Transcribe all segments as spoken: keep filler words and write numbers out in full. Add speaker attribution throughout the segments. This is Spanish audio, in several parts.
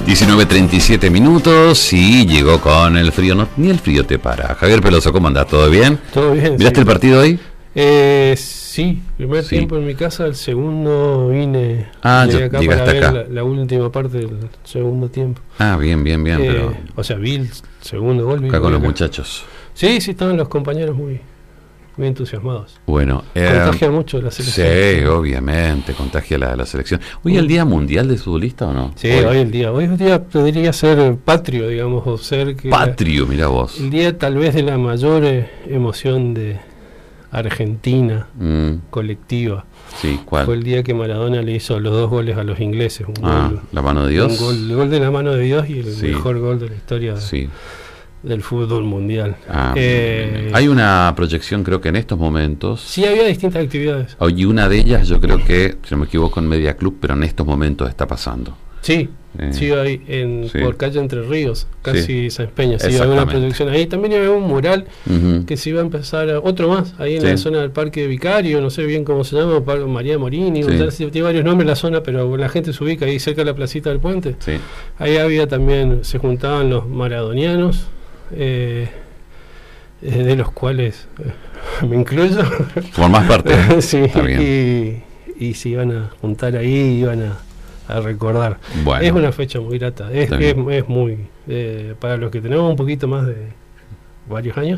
Speaker 1: diecinueve treinta y siete minutos y llegó con el frío. No, ni el frío te para. Javier Peloso, ¿cómo andás? ¿Todo bien?
Speaker 2: Todo bien.
Speaker 1: ¿Miraste
Speaker 2: sí.
Speaker 1: el partido hoy?
Speaker 2: Eh, sí, primer
Speaker 1: Sí.
Speaker 2: tiempo en mi casa, el segundo vine
Speaker 1: Ah,
Speaker 2: llegué
Speaker 1: ya-
Speaker 2: acá
Speaker 1: llegaste
Speaker 2: para ver
Speaker 1: acá.
Speaker 2: la, la última parte del segundo tiempo.
Speaker 1: Ah, bien, bien, bien.
Speaker 2: Eh,
Speaker 1: pero
Speaker 2: O sea, vi el segundo gol. vi
Speaker 1: acá
Speaker 2: el
Speaker 1: con
Speaker 2: gol
Speaker 1: los
Speaker 2: acá.
Speaker 1: muchachos.
Speaker 2: Sí, sí, estaban los compañeros muy, muy entusiasmados.
Speaker 1: Bueno, eh,
Speaker 2: Contagia mucho la selección.
Speaker 1: sí, obviamente, contagia la, la selección. ¿Hoy es el Día Mundial del Futbolista o no?
Speaker 2: Sí, hoy el día. Hoy el día podría ser patrio, digamos, o ser que
Speaker 1: Patrio, mirá vos.
Speaker 2: el día tal vez de la mayor eh, emoción de Argentina
Speaker 1: Mm,
Speaker 2: colectiva.
Speaker 1: sí, ¿cuál?
Speaker 2: Fue el día que Maradona le hizo los dos goles a los ingleses. Un
Speaker 1: Ah,
Speaker 2: gol,
Speaker 1: la mano de Dios.
Speaker 2: un gol, el gol de la mano de Dios y el
Speaker 1: Sí.
Speaker 2: mejor gol de la historia de-
Speaker 1: Sí.
Speaker 2: del fútbol mundial.
Speaker 1: Ah,
Speaker 2: Eh,
Speaker 1: hay una proyección, creo que en estos momentos.
Speaker 2: Sí, había distintas actividades.
Speaker 1: Y una de ellas, yo creo que, si no me equivoco, en Media Club, pero en estos momentos está pasando.
Speaker 2: Sí,
Speaker 1: Eh,
Speaker 2: sí, hay en,
Speaker 1: sí.
Speaker 2: por calle Entre Ríos, casi
Speaker 1: Sí.
Speaker 2: Sáenz Peña. Sí, había una
Speaker 1: Exactamente.
Speaker 2: proyección ahí. También había un mural
Speaker 1: Ujú.
Speaker 2: que se iba a empezar, a- otro más, ahí en
Speaker 1: Sí.
Speaker 2: la zona del Parque Vicario, no sé bien cómo se llama, Par- María Morini,
Speaker 1: Sí.
Speaker 2: o sea, sí, tiene varios nombres la zona, pero la gente se ubica ahí cerca de la placita del puente.
Speaker 1: Sí.
Speaker 2: Ahí había también, se juntaban los maradonianos, eh, eh, de los cuales eh, me incluyo.
Speaker 1: Formás parte.
Speaker 2: Sí,
Speaker 1: Está bien.
Speaker 2: y, y se iban a juntar ahí, iban a, a recordar.
Speaker 1: Bueno.
Speaker 2: Es una fecha muy grata, es,
Speaker 1: Está
Speaker 2: es,
Speaker 1: bien.
Speaker 2: es muy, eh, para los que tenemos un poquito más de varios años,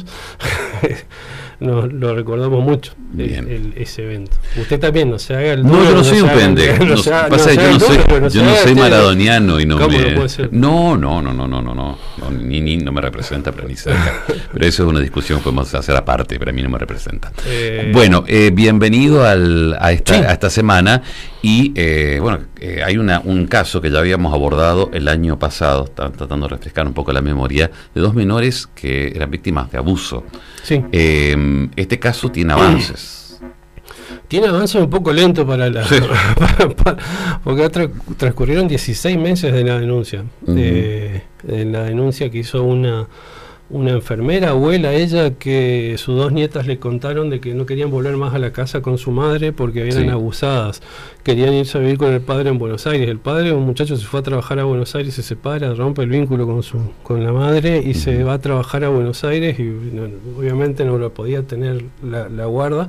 Speaker 2: nos lo recordamos mucho, el-
Speaker 1: Bien.
Speaker 2: el- ese evento. Usted también, no se haga el
Speaker 1: No,
Speaker 2: duro,
Speaker 1: yo no soy
Speaker 2: se
Speaker 1: un
Speaker 2: haga el-
Speaker 1: pendejo.
Speaker 2: no
Speaker 1: No,
Speaker 2: se haga-
Speaker 1: pasa
Speaker 2: no
Speaker 1: que
Speaker 2: se
Speaker 1: yo
Speaker 2: haga
Speaker 1: no
Speaker 2: el
Speaker 1: soy,
Speaker 2: duro, pero
Speaker 1: yo
Speaker 2: se
Speaker 1: no
Speaker 2: haga
Speaker 1: soy
Speaker 2: el-
Speaker 1: maradoniano y no
Speaker 2: ¿Cómo
Speaker 1: me.
Speaker 2: no puede ser?
Speaker 1: No, no, no, no, no, no, no, no, ni, ni no me representa, pero ni cerca. Pero eso es una discusión que podemos hacer aparte, pero a mí no me representa.
Speaker 2: Eh,
Speaker 1: Bueno, eh, bienvenido al, a, esta,
Speaker 2: Sí.
Speaker 1: a esta semana y eh, bueno, eh, hay una, un caso que ya habíamos abordado el año pasado, está tratando de refrescar un poco la memoria, de dos menores que eran víctimas de abuso.
Speaker 2: sí.
Speaker 1: Eh, este caso tiene avances.
Speaker 2: Tiene avance un poco lento para la
Speaker 1: Sí.
Speaker 2: para- para- porque tra- transcurrieron dieciséis meses de la denuncia.
Speaker 1: Ujú.
Speaker 2: Eh, de la denuncia que hizo una una enfermera, abuela, ella, que sus dos nietas le contaron de que no querían volver más a la casa con su madre porque eran
Speaker 1: Sí.
Speaker 2: abusadas. Querían irse a vivir con el padre en Buenos Aires. El padre, un muchacho, se fue a trabajar a Buenos Aires, se separa, rompe el vínculo con su con la madre y se
Speaker 1: Ujú.
Speaker 2: va a trabajar a Buenos Aires y no, obviamente no lo podía tener la, la guarda.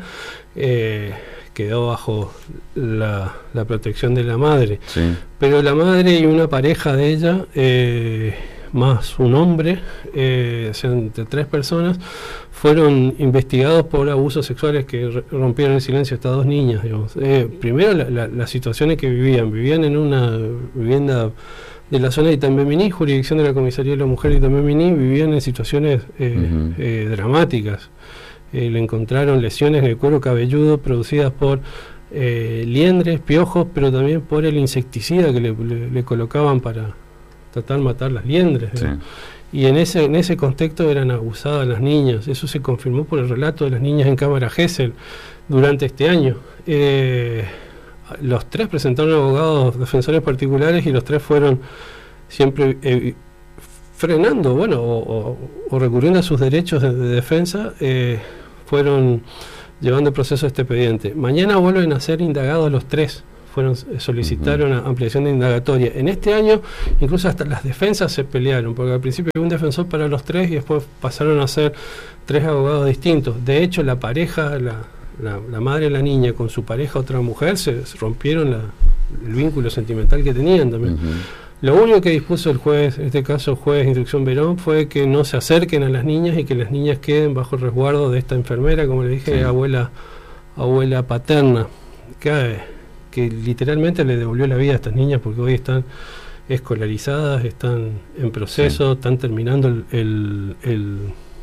Speaker 2: Eh, quedó bajo la, la protección de la madre.
Speaker 1: Sí.
Speaker 2: Pero la madre y una pareja de ella, eh, más un hombre, eh, o sea, entre tres personas, fueron investigados por abusos sexuales que re- rompieron el silencio de estas dos niñas. Digamos. Eh, primero, la- la- las situaciones que vivían. Vivían en una vivienda de la zona de Itambemini, jurisdicción de la Comisaría de la Mujer de Itambemini, vivían en situaciones eh,
Speaker 1: Ujú.
Speaker 2: eh, dramáticas. Eh, le encontraron lesiones en el cuero cabelludo producidas por eh, liendres, piojos, pero también por el insecticida que le, le- le colocaban para tratar de matar las liendres.
Speaker 1: Sí.
Speaker 2: ¿no? Y en ese, en ese contexto eran abusadas las niñas. Eso se confirmó por el relato de las niñas en cámara Gesell durante este año. Eh, los tres presentaron abogados defensores particulares y los tres fueron siempre eh, frenando, bueno, o, o- o recurriendo a sus derechos de, de defensa, eh, fueron llevando el proceso a este expediente. Mañana vuelven a ser indagados los tres, fueron eh, solicitaron a- ampliación de indagatoria. En este año, incluso hasta las defensas se pelearon, porque al principio había un defensor para los tres y después pasaron a ser tres abogados distintos. De hecho, la pareja, la, la, la madre de la niña con su pareja, otra mujer, se, se rompieron la, el vínculo sentimental que tenían también.
Speaker 1: Ujú.
Speaker 2: Lo único que dispuso el juez, en este caso el juez de instrucción Verón, fue que no se acerquen a las niñas y que las niñas queden bajo el resguardo de esta enfermera, como le dije,
Speaker 1: Sí.
Speaker 2: abuela abuela paterna, que, que literalmente le devolvió la vida a estas niñas porque hoy están escolarizadas, están en proceso,
Speaker 1: Sí.
Speaker 2: están terminando el, el, el,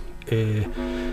Speaker 2: eh,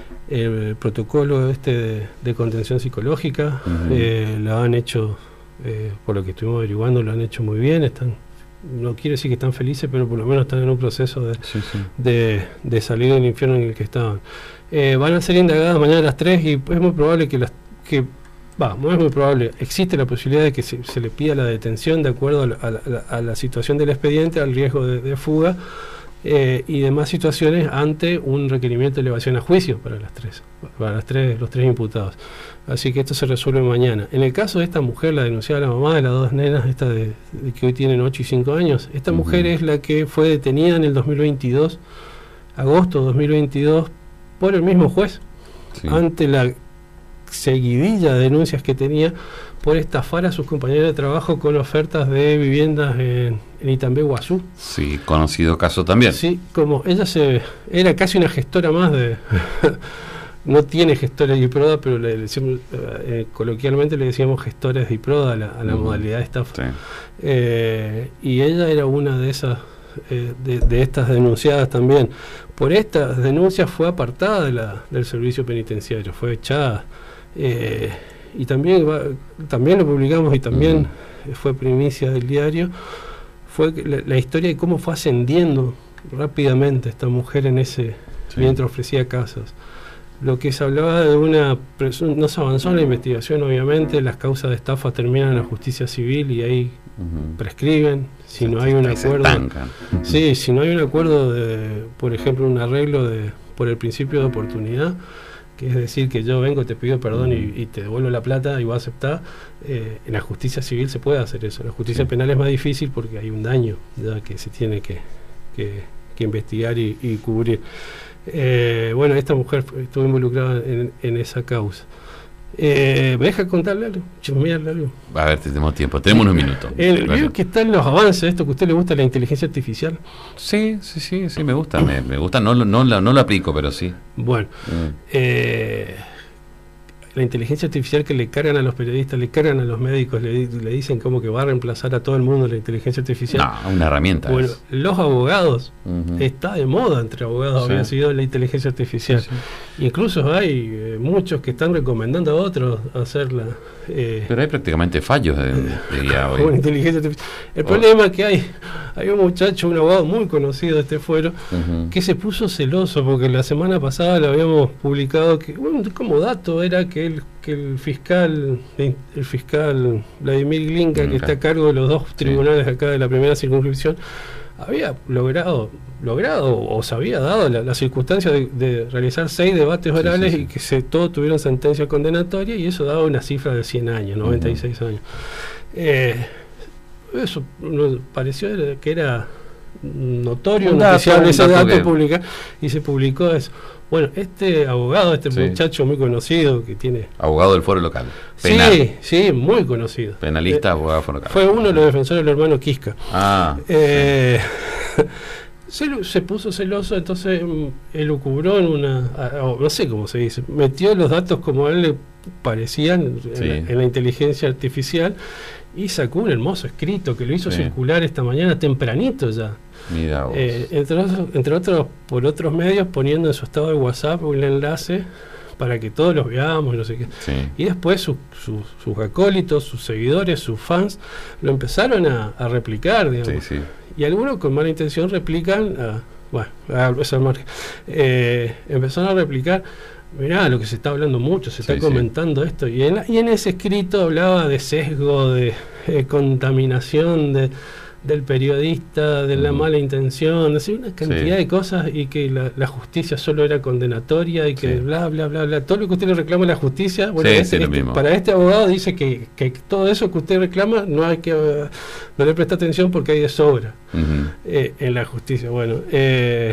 Speaker 2: el protocolo este de, de contención psicológica.
Speaker 1: Ujú.
Speaker 2: Eh, la han hecho, eh, por lo que estuvimos averiguando, lo han hecho muy bien, están, no quiere decir que están felices, pero por lo menos están en un proceso de,
Speaker 1: Sí, sí.
Speaker 2: de, de salir del infierno en el que estaban. Eh, van a ser indagadas mañana a las tres y es muy probable que las que va, no es muy probable, existe la posibilidad de que se, se le pida la detención de acuerdo a la, a la- a la situación del expediente, al riesgo de, de fuga eh, y demás situaciones ante un requerimiento de elevación a juicio para las tres, para las tres, los tres imputados. Así que esto se resuelve mañana. En el caso de esta mujer, la denunciada la mamá de las dos nenas, esta de, de que hoy tienen ocho y cinco años, esta uh-huh. mujer es la que fue detenida en el dos mil veintidós, agosto de dos mil veintidós, por el mismo juez, sí. ante la seguidilla de denuncias que tenía por estafar a sus compañeros de trabajo con ofertas de viviendas en, en Itambé, Guazú.
Speaker 1: Sí, conocido caso también.
Speaker 2: Sí, como ella se era casi una gestora más de... no tiene gestores de IPRODA, pero le, le decimos, eh, coloquialmente le decíamos gestores de IPRODA a la, a la uh-huh. modalidad de estafa. Sí. Eh, y ella era una de esas, eh, de, de estas denunciadas también. Por estas denuncias fue apartada de la, del servicio penitenciario, fue echada. Eh, y también va, también lo publicamos y también uh-huh. fue primicia del diario, fue la, la historia de cómo fue ascendiendo rápidamente esta mujer en ese, sí. mientras ofrecía casas. Lo que se hablaba de una, no se avanzó en la investigación, obviamente, las causas de estafa terminan en la justicia civil y ahí uh-huh. prescriben, si no hay un acuerdo, sí, si no hay un acuerdo de, por ejemplo, un arreglo de por el principio de oportunidad, que es decir, que yo vengo, te pido perdón y, y te devuelvo la plata y voy a aceptar, eh, en la justicia civil se puede hacer eso. En la justicia sí. penal es más difícil porque hay un daño ya que se tiene que, que, que investigar y, y cubrir. Eh, bueno, esta mujer estuvo involucrada en, en esa causa. Eh, ¿Me deja contarle algo? Chismearle algo.
Speaker 1: A ver, tenemos tiempo, tenemos unos minutos.
Speaker 2: Eh, ¿Veo que están los avances de esto que a usted le gusta, la inteligencia artificial?
Speaker 1: Sí, sí, sí, sí, me gusta, me, me gusta, no, no, no, no, no lo aplico, pero sí.
Speaker 2: Bueno, mm. eh, la inteligencia artificial que le cargan a los periodistas, le cargan a los médicos, le, le dicen como que va a reemplazar a todo el mundo la inteligencia artificial.
Speaker 1: No, una herramienta.
Speaker 2: Bueno,
Speaker 1: es.
Speaker 2: los abogados, uh-huh. está de moda entre abogados, sí. había sido la inteligencia artificial. Sí, sí. Incluso hay eh, muchos que están recomendando a otros hacerla. Eh,
Speaker 1: Pero hay prácticamente fallos de, de ya hoy.
Speaker 2: Con inteligencia artificial. El
Speaker 1: oh.
Speaker 2: problema es que hay, hay un muchacho, un abogado muy conocido de este fuero, uh-huh. que se puso celoso porque la semana pasada lo habíamos publicado, que bueno, como dato era que el, que el fiscal el fiscal Vladimir Glinka, okay. que está a cargo de los dos tribunales sí. acá de la primera circunscripción, había logrado logrado o se había dado la, la circunstancia de, de realizar seis debates orales sí, sí, sí. y que se, todos tuvieron sentencia condenatoria, y eso daba una cifra de cien años, noventa y seis uh-huh. años. Eh, eso nos pareció que era notorio, noticiable ese dato que... publicar, y se publicó eso. Bueno, este abogado, este sí. muchacho muy conocido que tiene...
Speaker 1: Abogado del foro local. Penal.
Speaker 2: Sí, sí, muy conocido.
Speaker 1: Penalista,
Speaker 2: eh,
Speaker 1: abogado del foro local.
Speaker 2: Fue uno de los defensores del hermano Quisca.
Speaker 1: Ah.
Speaker 2: Eh, sí. se, se puso celoso, entonces él lo cubrió en una... no sé cómo se dice. Metió los datos como a él le parecían sí. en, la, en la inteligencia artificial y sacó un hermoso escrito que lo hizo sí. circular esta mañana tempranito ya.
Speaker 1: Mira vos.
Speaker 2: Eh, entre, otros, entre otros, por otros medios, poniendo en su estado de WhatsApp un enlace para que todos los veamos, no sé qué.
Speaker 1: Sí. Y
Speaker 2: después su, su, sus acólitos, sus seguidores, sus fans, lo empezaron a, a replicar, digamos.
Speaker 1: Sí, sí.
Speaker 2: Y algunos con mala intención replican, a, bueno, a, a margen, eh, empezaron a replicar, mirá, lo que se está hablando mucho, se está sí, comentando sí. esto. Y en, y en ese escrito hablaba de sesgo, de eh, contaminación, de... del periodista, de la mala intención, así una cantidad sí. de cosas, y que la, la justicia solo era condenatoria y que sí. bla, bla, bla, bla, todo lo que usted le reclama a la justicia, bueno,
Speaker 1: sí,
Speaker 2: este,
Speaker 1: sí,
Speaker 2: este, para este abogado dice que, que todo eso que usted reclama no hay que, uh, no le presta atención porque hay de sobra uh-huh. eh, en la justicia. Bueno, eh,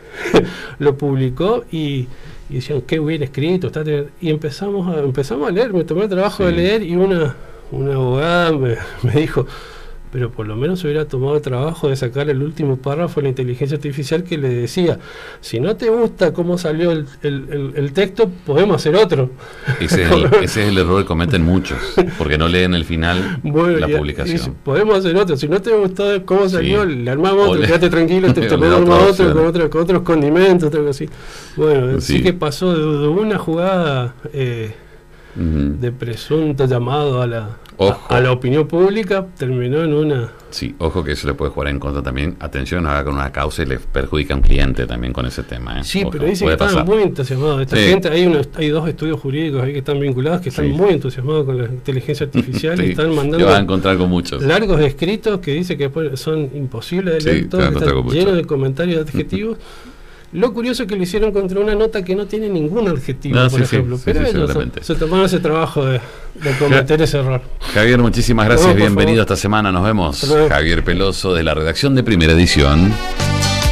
Speaker 2: lo publicó y, y decían, qué bien escrito, está, y empezamos a, empezamos a leer, me tomé el trabajo sí. de leer, y una, una abogada me, me dijo, pero por lo menos se hubiera tomado el trabajo de sacar el último párrafo de la inteligencia artificial que le decía, si no te gusta cómo salió el, el, el, el texto, podemos hacer otro.
Speaker 1: Ese es, el, ese es el error que cometen muchos, porque no leen el final bueno, la y, publicación. Y dice,
Speaker 2: podemos hacer otro, si no te gustó cómo salió, sí. le armamos otro, quédate tranquilo, te, te armamos otro con, otro con otros condimentos, otra cosa así. Bueno, sí. así que pasó de, de una jugada... Eh, uh-huh. de presunto llamado a la,
Speaker 1: a,
Speaker 2: a la opinión pública, terminó en una...
Speaker 1: Sí, ojo que eso le puede jugar en contra también. Atención, no haga con una causa y le perjudica a un cliente también con ese tema. ¿eh?
Speaker 2: Sí,
Speaker 1: ojo,
Speaker 2: pero dicen que están muy entusiasmados. Esta sí. gente, hay, unos, hay dos estudios jurídicos ahí que están vinculados, que están sí. muy entusiasmados con la inteligencia artificial sí. y están mandando...
Speaker 1: Te vas a encontrar con muchos.
Speaker 2: Largos escritos que dice que son imposibles de leer sí, todos, que están llenos de comentarios adjetivos. Lo curioso es que lo hicieron contra una nota que no tiene ningún adjetivo, no, por sí, ejemplo. Sí, pero sí, ellos se, se tomaron ese trabajo de, de cometer ese error.
Speaker 1: Javier, muchísimas gracias. No, bienvenido favor. Esta semana. Nos vemos. Javier Peloso, de la redacción de Primera Edición.